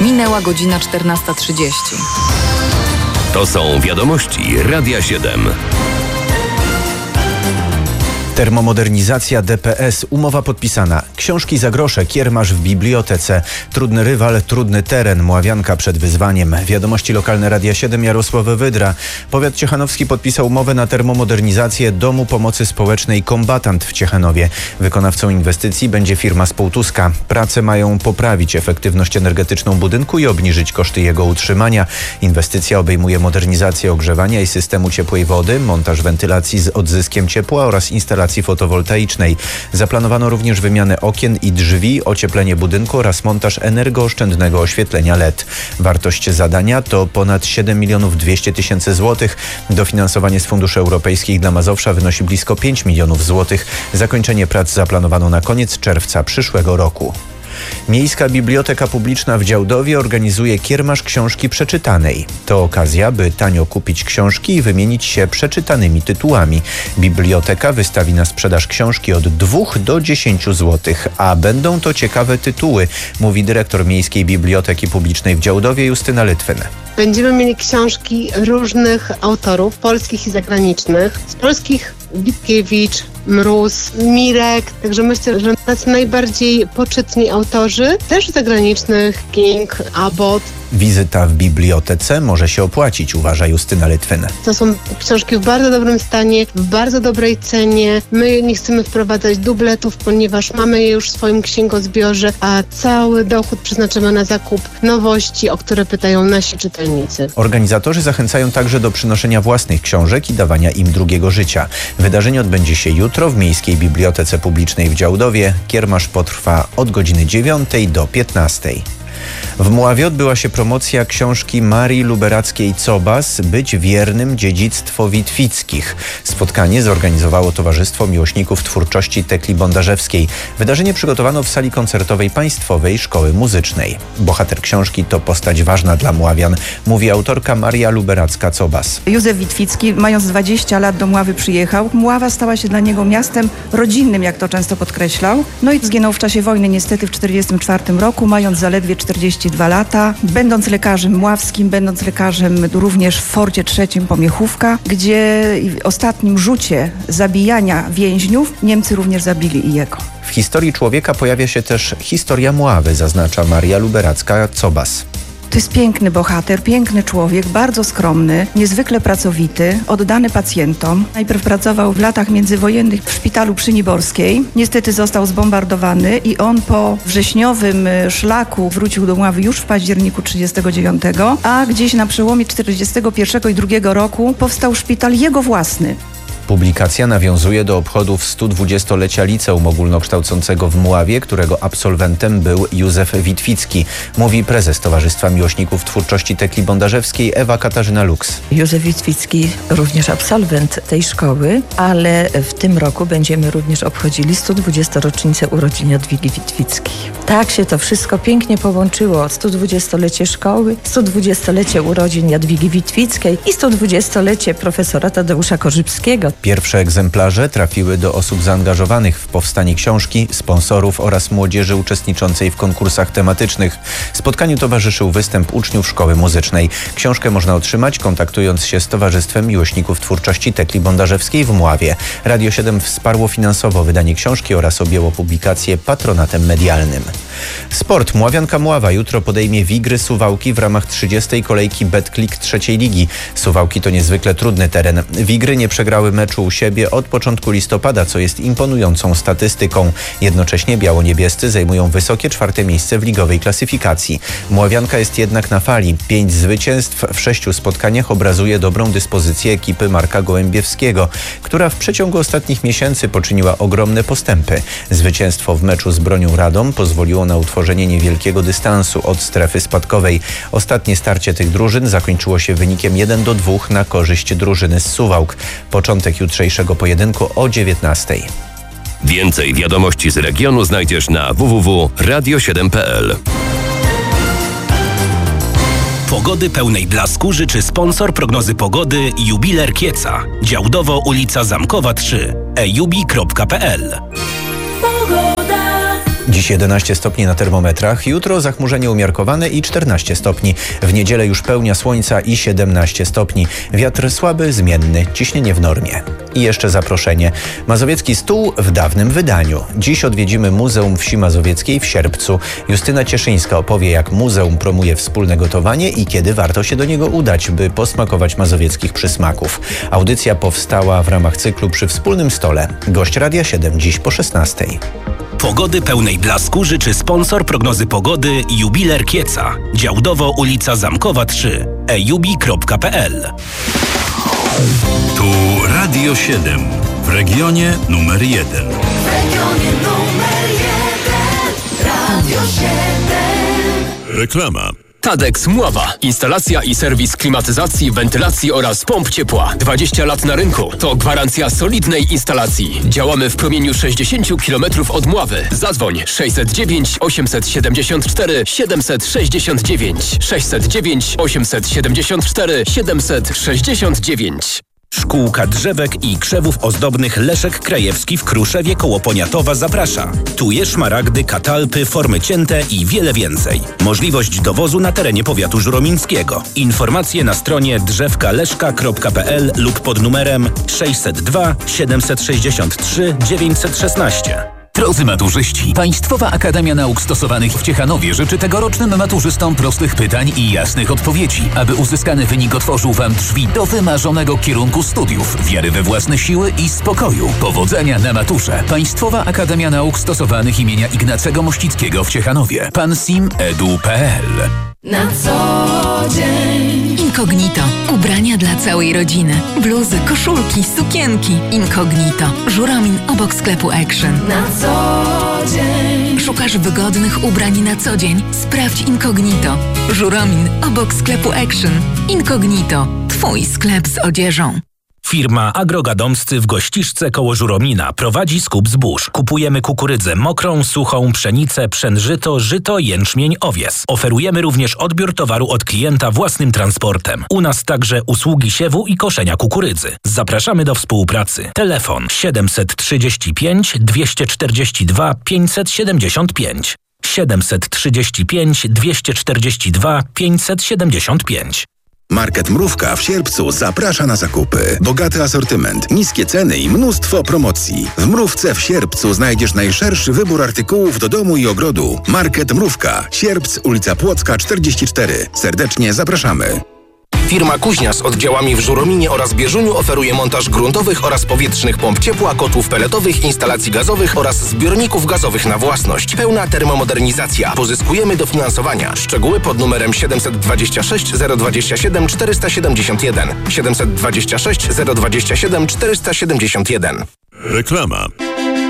Minęła godzina 14:30. To są wiadomości Radia 7. Termomodernizacja DPS, umowa podpisana. Książki za grosze, kiermasz w bibliotece. Trudny rywal, trudny teren, Mławianka przed wyzwaniem. Wiadomości lokalne Radia 7, Jarosław Wydra. Powiat ciechanowski podpisał umowę na termomodernizację Domu Pomocy Społecznej Kombatant w Ciechanowie. Wykonawcą inwestycji będzie firma z Półtuska. Prace mają poprawić efektywność energetyczną budynku i obniżyć koszty jego utrzymania. Inwestycja obejmuje modernizację ogrzewania i systemu ciepłej wody, montaż wentylacji z odzyskiem ciepła oraz instalacji fotowoltaicznej. Zaplanowano również wymianę okien i drzwi, ocieplenie budynku oraz montaż energooszczędnego oświetlenia LED. Wartość zadania to ponad 7 200 000 złotych. Dofinansowanie z funduszy europejskich dla Mazowsza wynosi blisko 5 milionów złotych. Zakończenie prac zaplanowano na koniec czerwca przyszłego roku. Miejska Biblioteka Publiczna w Działdowie organizuje kiermasz książki przeczytanej. To okazja, by tanio kupić książki i wymienić się przeczytanymi tytułami. Biblioteka wystawi na sprzedaż książki od 2 do 10 zł, a będą to ciekawe tytuły, mówi dyrektor Miejskiej Biblioteki Publicznej w Działdowie Justyna Litwin. Będziemy mieli książki różnych autorów, polskich i zagranicznych. Z polskich Witkiewicz, Mróz, Mirek, także myślę, że tacy najbardziej poczytni autorzy, też zagranicznych, King, Abbott. Wizyta w bibliotece może się opłacić, uważa Justyna Litwin. To są książki w bardzo dobrym stanie, w bardzo dobrej cenie. My nie chcemy wprowadzać dubletów, ponieważ mamy je już w swoim księgozbiorze, a cały dochód przeznaczymy na zakup nowości, o które pytają nasi czytelnicy. Organizatorzy zachęcają także do przynoszenia własnych książek i dawania im drugiego życia. Wydarzenie odbędzie się jutro w Miejskiej Bibliotece Publicznej w Działdowie. Kiermasz potrwa od godziny 9 do 15. W Mławie odbyła się promocja książki Marii Luberackiej-Cobas „Być wiernym dziedzictwo Witwickich”. Spotkanie zorganizowało Towarzystwo Miłośników Twórczości Tekli Bondarzewskiej. Wydarzenie przygotowano w sali koncertowej Państwowej Szkoły Muzycznej. Bohater książki to postać ważna dla Mławian, mówi autorka Maria Luberacka-Cobas. Józef Witwicki, mając 20 lat, do Mławy przyjechał. Mława stała się dla niego miastem rodzinnym, jak to często podkreślał. No i zginął w czasie wojny niestety w 1944 roku, mając zaledwie 42 lata, będąc lekarzem mławskim, będąc lekarzem również w Forcie III Pomiechówka, gdzie w ostatnim rzucie zabijania więźniów Niemcy również zabili i jego. W historii człowieka pojawia się też historia Mławy, zaznacza Maria Luberacka-Cobas. To jest piękny bohater, piękny człowiek, bardzo skromny, niezwykle pracowity, oddany pacjentom. Najpierw pracował w latach międzywojennych w szpitalu przy Niborskiej. Niestety został zbombardowany i on po wrześniowym szlaku wrócił do Mławy już w październiku 1939, a gdzieś na przełomie 1941 i 1942 roku powstał szpital jego własny. Publikacja nawiązuje do obchodów 120-lecia liceum ogólnokształcącego w Mławie, którego absolwentem był Józef Witwicki, mówi prezes Towarzystwa Miłośników Twórczości Tekli Bondarzewskiej Ewa Katarzyna Lux. Józef Witwicki również absolwent tej szkoły, ale w tym roku będziemy również obchodzili 120. rocznicę urodzin Jadwigi Witwickiej. Tak się to wszystko pięknie połączyło. 120-lecie szkoły, 120-lecie urodzin Jadwigi Witwickiej i 120-lecie profesora Tadeusza Korzybskiego. Pierwsze egzemplarze trafiły do osób zaangażowanych w powstanie książki, sponsorów oraz młodzieży uczestniczącej w konkursach tematycznych. Spotkaniu towarzyszył występ uczniów szkoły muzycznej. Książkę można otrzymać, kontaktując się z Towarzystwem Miłośników Twórczości Tekli Bondarzewskiej w Mławie. Radio 7 wsparło finansowo wydanie książki oraz objęło publikację patronatem medialnym. Sport. Mławianka Mława jutro podejmie Wigry Suwałki w ramach 30. kolejki Betclic trzeciej ligi. Suwałki to niezwykle trudny teren. Wigry nie przegrały meczu u siebie od początku listopada, co jest imponującą statystyką. Jednocześnie biało-niebiescy zajmują wysokie 4. miejsce w ligowej klasyfikacji. Mławianka jest jednak na fali. 5 zwycięstw w 6 spotkaniach obrazuje dobrą dyspozycję ekipy Marka Gołębiewskiego, która w przeciągu ostatnich miesięcy poczyniła ogromne postępy. Zwycięstwo w meczu z Bronią Radom pozwoliło na utworzenie niewielkiego dystansu od strefy spadkowej. Ostatnie starcie tych drużyn zakończyło się wynikiem 1-2 na korzyść drużyny z Suwałk. Początek jutrzejszego pojedynku o 19:00. Więcej wiadomości z regionu znajdziesz na www.radio7.pl. Pogody pełnej blasku życzy sponsor prognozy pogody Jubiler Kieca. Działdowo, ulica Zamkowa 3. ejubi.pl. Dziś 11 stopni na termometrach, jutro zachmurzenie umiarkowane i 14 stopni. W niedzielę już pełnia słońca i 17 stopni. Wiatr słaby, zmienny, ciśnienie w normie. I jeszcze zaproszenie. Mazowiecki stół w dawnym wydaniu. Dziś odwiedzimy Muzeum Wsi Mazowieckiej w Sierpcu. Justyna Cieszyńska opowie, jak muzeum promuje wspólne gotowanie i kiedy warto się do niego udać, by posmakować mazowieckich przysmaków. Audycja powstała w ramach cyklu Przy wspólnym stole. Gość Radia 7 dziś po 16. Pogody pełnej blasku życzy sponsor prognozy pogody Jubiler Kieca. Działdowo, ulica Zamkowa 3. ejubi.pl. Tu Radio 7 w regionie numer 1. W regionie numer 1 Radio 7. Reklama. Tadex Mława. Instalacja i serwis klimatyzacji, wentylacji oraz pomp ciepła. 20 lat na rynku. To gwarancja solidnej instalacji. Działamy w promieniu 60 km od Mławy. Zadzwoń 609 874 769 609 874 769. Szkółka drzewek i krzewów ozdobnych Leszek Krajewski w Kruszewie koło Poniatowa zaprasza. Tuje, szmaragdy, katalpy, formy cięte i wiele więcej. Możliwość dowozu na terenie powiatu żuromińskiego. Informacje na stronie drzewkaleszka.pl lub pod numerem 602 763 916. Drodzy maturzyści, Państwowa Akademia Nauk Stosowanych w Ciechanowie życzy tegorocznym maturzystom prostych pytań i jasnych odpowiedzi, aby uzyskany wynik otworzył Wam drzwi do wymarzonego kierunku studiów, wiary we własne siły i spokoju. Powodzenia na maturze. Państwowa Akademia Nauk Stosowanych imienia Ignacego Mościckiego w Ciechanowie. pansim.edu.pl. Na co dzień. Incognito. Ubrania dla całej rodziny. Bluzy, koszulki, sukienki. Incognito. Żuramin obok sklepu Action. Na co dzień. Szukasz wygodnych ubrań na co dzień? Sprawdź Incognito. Żuramin obok sklepu Action. Incognito. Twój sklep z odzieżą. Firma Agrogadomscy w Gościszce koło Żuromina prowadzi skup zbóż. Kupujemy kukurydzę mokrą, suchą, pszenicę, pszenżyto, żyto, jęczmień, owies. Oferujemy również odbiór towaru od klienta własnym transportem. U nas także usługi siewu i koszenia kukurydzy. Zapraszamy do współpracy. Telefon 735 242 575. 735 242 575. Market Mrówka w Sierpcu zaprasza na zakupy. Bogaty asortyment, niskie ceny i mnóstwo promocji. W Mrówce w Sierpcu znajdziesz najszerszy wybór artykułów do domu i ogrodu. Market Mrówka, Sierpc, ulica Płocka 44. Serdecznie zapraszamy. Firma Kuźnia z oddziałami w Żurominie oraz Bieżuniu oferuje montaż gruntowych oraz powietrznych pomp ciepła, kotłów peletowych, instalacji gazowych oraz zbiorników gazowych na własność. Pełna termomodernizacja. Pozyskujemy dofinansowania. Szczegóły pod numerem 726 027 471. 726 027 471. Reklama.